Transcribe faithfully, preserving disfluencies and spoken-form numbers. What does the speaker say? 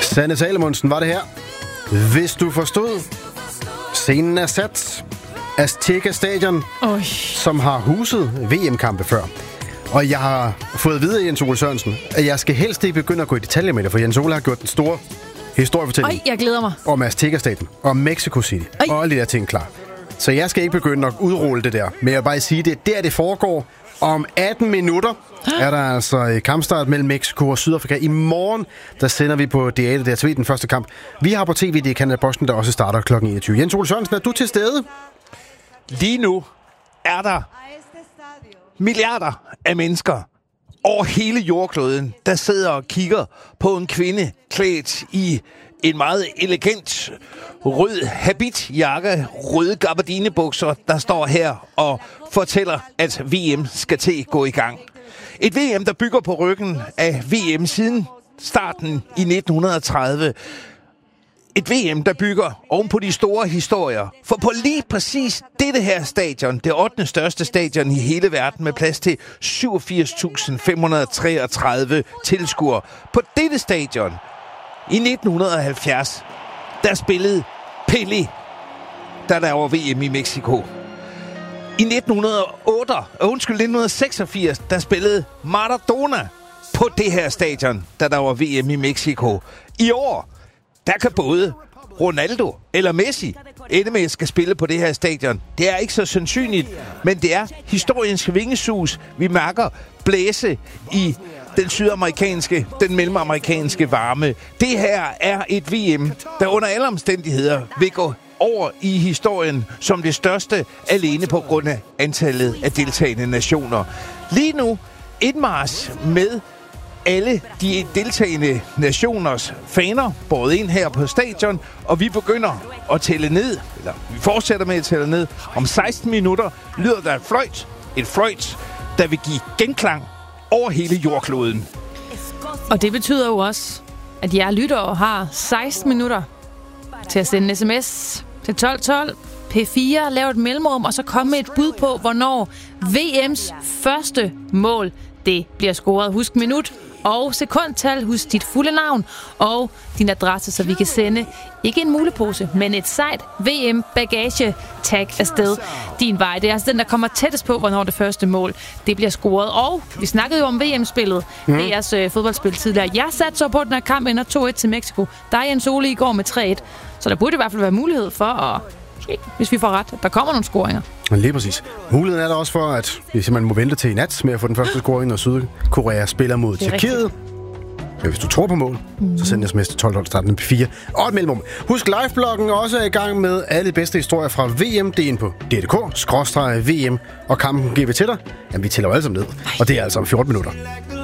Sanne Salomonsen var det her. Hvis du forstod, scenen er sat. Azteca Stadion, Oi. som har huset V M-kampe før. Og jeg har fået at vide af Jens Ole Sørensen, at jeg skal helst ikke begynde at gå i detaljer med det, for Jens Ole har gjort den store historiefortælling. Oj, jeg glæder mig. Om Azteca Stadion, om Mexico City, Oj. og alle de der ting klar. Så jeg skal ikke begynde at udrulle det der, men jeg vil bare sige, det er der, det foregår. Om atten minutter er der altså kampstart mellem Mexico og Sydafrika. I morgen, der sender vi på D A D R T V den første kamp. Vi har på T V, det er Canada Boston, der også starter klokken enogtyve. Jens Ole Sørensen, er du til stede? Lige nu er der milliarder af mennesker over hele jordkloden, der sidder og kigger på en kvinde klædt i en meget elegant rød habitjakke, røde gabardinebukser, der står her og fortæller, at V M skal til at gå i gang. Et V M, der bygger på ryggen af V M siden starten i nitten tredive. Et V M, der bygger oven på de store historier. For på lige præcis dette her stadion, det ottende største stadion i hele verden med plads til syvogfirs tusind fem hundrede treogtredive tilskuere. På dette stadion i nitten halvfjerds, der spillede Pelé, da der var V M i Mexico. I nitten otte, undskyld, nitten seksogfirs, der spillede Maradona på det her stadion, da der var V M i Mexico. I år, der kan både Ronaldo eller Messi ende med at skal spille på det her stadion. Det er ikke så sandsynligt, men det er historiens vingesus, vi mærker blæse i den sydamerikanske, den mellemamerikanske varme. Det her er et V M, der under alle omstændigheder vil gå over i historien som det største, alene på grund af antallet af deltagende nationer. Lige nu indmarch med alle de deltagende nationers faner båret ind her på stadion, og vi begynder at tælle ned, eller vi fortsætter med at tælle ned. Om seksten minutter lyder der et fløjt, et fløjt, der vil give genklang over hele jordkloden. Og det betyder jo også, at jeg lytter og har seksten minutter til at sende en sms til tolv tolv, P fire, lave et mellemrum, og så komme med et bud på, hvornår V M's første mål, det bliver scoret. Husk minut og sekundtal, husk dit fulde navn og din adresse, så vi kan sende ikke en mulepose, men et sejt V M-bagage-tag afsted din vej. Det er altså den, der kommer tættest på, hvornår det første mål det bliver scoret. Og vi snakkede jo om V M-spillet, mm. V R's øh, fodboldspil tidligere. Jeg satte så på, at den her kamp ender to et til Mexico. Der er Jens Ole i går med tre et, så der burde i hvert fald være mulighed for at, hvis vi får ret, at der kommer nogle scoringer. Lige præcis. Muligheden er der også for, at vi simpelthen må vente til i nat med at få den første scoring, når Sydkorea spiller mod Tjekkiet. Ja, hvis du tror på mål, mm. så send sms til tolv tolv, starten P fire og et mellemrum. Husk, livebloggen også er i gang med alle bedste historier fra V M. Det er inde på D D K, skråstreg V M, og kampen giver vi til dig. Jamen, vi tæller jo alle sammen ned, og det er altså om fjorten minutter.